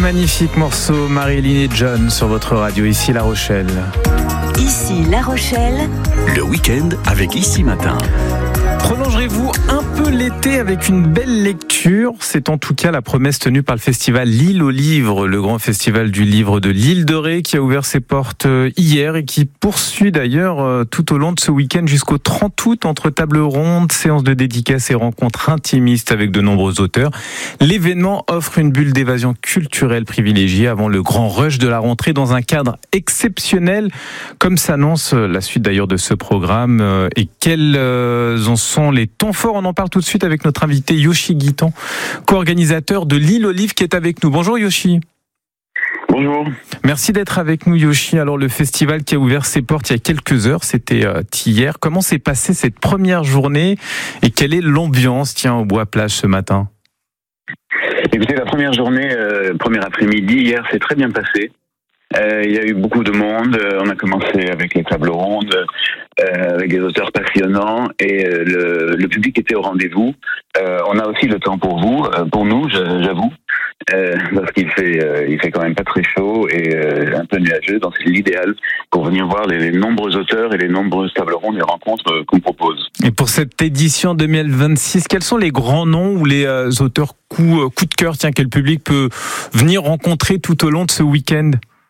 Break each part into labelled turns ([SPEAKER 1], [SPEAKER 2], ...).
[SPEAKER 1] magnifique morceau, Marilyn et John sur votre radio, ici La Rochelle.
[SPEAKER 2] Ici La Rochelle.
[SPEAKER 3] Le week-end avec Ici Matin.
[SPEAKER 1] Prolongerez-vous un peu l'été avec une belle lecture? C'est en tout cas la promesse tenue par le festival L'Île aux Livres, le grand festival du livre de l'Île de Ré qui a ouvert ses portes hier et qui poursuit d'ailleurs tout au long de ce week-end jusqu'au 30 août entre tables rondes, séances de dédicaces et rencontres intimistes avec de nombreux auteurs. L'événement offre une bulle d'évasion culturelle privilégiée avant le grand rush de la rentrée dans un cadre exceptionnel, comme s'annonce la suite d'ailleurs de ce programme. Et quels en sont les temps forts? On en parle tout de suite avec notre invité Yoshi Guitan, co-organisateur de L'Île aux Livres qui est avec nous. Bonjour Yoshi.
[SPEAKER 4] Bonjour.
[SPEAKER 1] Merci d'être avec nous Yoshi. Alors le festival qui a ouvert ses portes il y a quelques heures, c'était hier. Comment s'est passée cette première journée et quelle est l'ambiance au Bois Plage ce matin?
[SPEAKER 4] Écoutez, la première journée, premier après-midi, hier, s'est très bien passé. Il y a eu beaucoup de monde. On a commencé avec les tables rondes, avec des auteurs passionnants et le public était au rendez-vous. On a aussi le temps pour vous, pour nous, j'avoue, parce qu'il fait quand même pas très chaud et un peu nuageux, donc c'est l'idéal pour venir voir les nombreux auteurs et les nombreuses tables rondes et rencontres qu'on propose.
[SPEAKER 1] Et pour cette édition 2026, quels sont les grands noms ou les auteurs coup de cœur que le public peut venir rencontrer tout au long de ce week-end?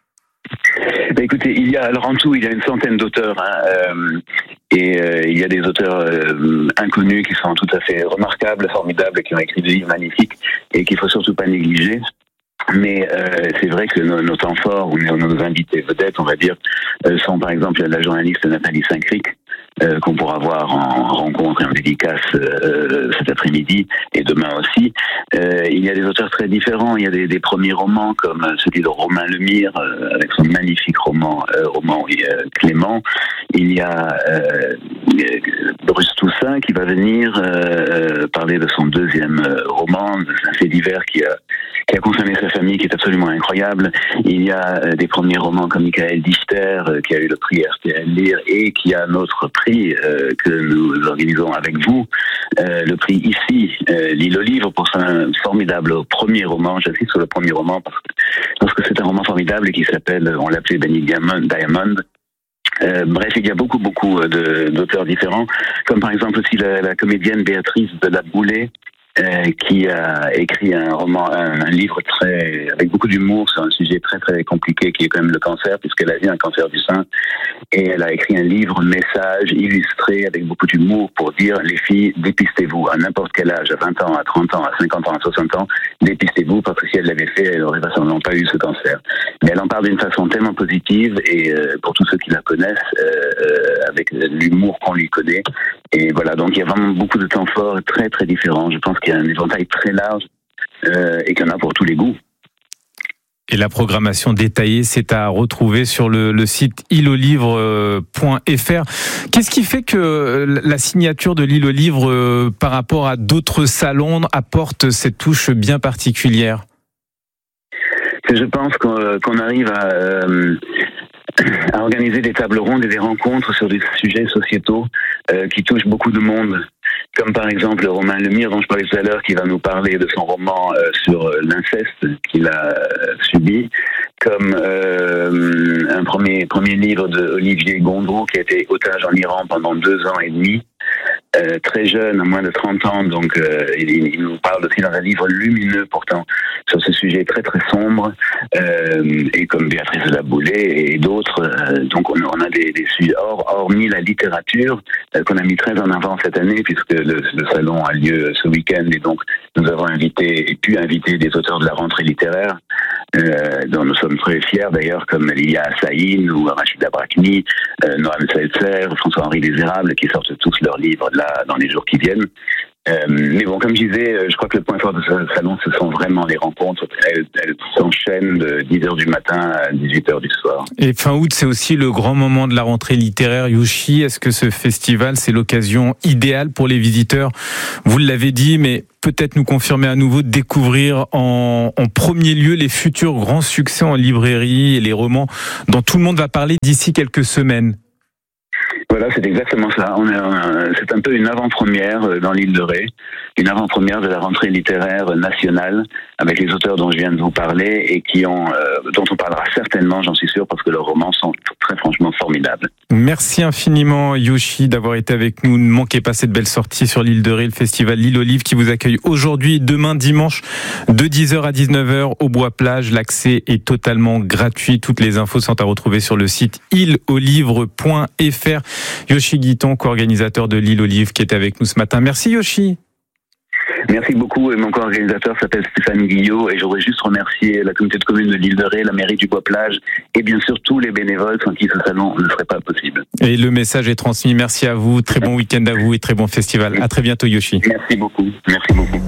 [SPEAKER 4] Écoutez, il y a une centaine d'auteurs, et il y a des auteurs inconnus qui sont tout à fait remarquables, formidables, qui ont écrit des livres magnifiques et qu'il faut surtout pas négliger. Mais c'est vrai que nos temps forts ou nos invités vedettes, on va dire, sont par exemple la journaliste Nathalie Saint-Cric, qu'on pourra voir en rencontre et en dédicace cet après-midi et demain aussi. Il y a des auteurs très différents. Il y a des premiers romans comme celui de Romain Lemire avec son magnifique roman Clément. Il y a Bruce Toussaint qui va venir parler de son deuxième roman, un fait divers qui a concerné sa famille, qui est absolument incroyable. Il y a des premiers romans comme Michael Dichter, qui a eu le prix RTL Lire et qui a notre prix que nous organisons avec vous, le prix ici, L'Île aux Livres, pour un formidable premier roman. J'insiste sur le premier roman parce que c'est un roman formidable qui s'appelle, on l'appelait Benny Diamond. Bref, il y a beaucoup d'auteurs différents, comme par exemple aussi la comédienne Béatrice de la Boulay, qui a écrit un livre avec beaucoup d'humour sur un sujet très très compliqué qui est quand même le cancer, puisqu'elle a eu un cancer du sein, et elle a écrit un livre message illustré avec beaucoup d'humour pour dire: les filles, dépistez-vous à n'importe quel âge, à 20 ans, à 30 ans, à 50 ans, à 60 ans, dépistez-vous, parce que si elle l'avait fait, elle aurait certainement pas eu ce cancer. Mais elle en parle d'une façon tellement positive, et pour tous ceux qui la connaissent, avec l'humour qu'on lui connaît. Et voilà, donc il y a vraiment beaucoup de temps forts très très différents. Je pense qu'il y a un éventail très large et qu'il y en a pour tous les goûts.
[SPEAKER 1] Et la programmation détaillée, c'est à retrouver sur le site ileaulivre.fr. Qu'est-ce qui fait que la signature de L'Île aux Livres par rapport à d'autres salons apporte cette touche bien particulière?
[SPEAKER 4] Je pense qu'on arrive à organiser des tables rondes et des rencontres sur des sujets sociétaux qui touchent beaucoup de monde, comme par exemple Romain Lemire dont je parlais tout à l'heure, qui va nous parler de son roman sur l'inceste qu'il a subi, comme un premier livre de Olivier Gondreau qui a été otage en Iran pendant 2 ans et demi, très jeune, à moins de 30 ans, donc il nous parle aussi dans un livre lumineux pourtant sur ce sujet très très sombre, et comme Béatrice de la Boulay et d'autres, donc on a des sujets hormis la littérature qu'on a mis très en avant cette année puisque le salon a lieu ce week-end, et donc nous avons pu inviter des auteurs de la rentrée littéraire dont nous sommes très fiers d'ailleurs, comme Lilia Saïn ou Rachida Brakni, Noam Seltzer, François-Henri Désérable, qui sortent tous leurs livres là dans les jours qui viennent. Mais bon, comme je disais, je crois que le point fort de ce salon, ce sont vraiment les rencontres. Elles s'enchaînent de 10h du matin à 18h du soir. Et
[SPEAKER 1] fin août, c'est aussi le grand moment de la rentrée littéraire. Yoshi, est-ce que ce festival, c'est l'occasion idéale pour les visiteurs? Vous l'avez dit, mais peut-être nous confirmer à nouveau de découvrir en premier lieu les futurs grands succès en librairie et les romans dont tout le monde va parler d'ici quelques semaines.
[SPEAKER 4] Voilà, c'est exactement ça. C'est un peu une avant-première dans l'Île de Ré. une avant-première de la rentrée littéraire nationale avec les auteurs dont je viens de vous parler et dont on parlera certainement, j'en suis sûr, parce que leurs romans sont très franchement formidables.
[SPEAKER 1] Merci infiniment Yoshi d'avoir été avec nous. Ne manquez pas cette belle sortie sur l'île de Ré, le festival L'Île aux Livres qui vous accueille aujourd'hui et demain dimanche de 10h à 19h au Bois-Plage. L'accès est totalement gratuit. Toutes les infos sont à retrouver sur le site îleaulivres.fr. Yoshi Guiton, co-organisateur de L'Île aux Livres, qui était avec nous ce matin. Merci Yoshi.
[SPEAKER 4] Merci beaucoup. Et mon co-organisateur s'appelle Stéphane Guillot et j'aurais juste remercié la communauté de communes de l'île de Ré, la mairie du Bois-Plage et bien sûr tous les bénévoles sans qui ce salon ne serait pas possible.
[SPEAKER 1] Et le message est transmis. Merci à vous. Très bon week-end à vous et très bon festival. À très bientôt Yoshi.
[SPEAKER 4] Merci beaucoup. Merci beaucoup.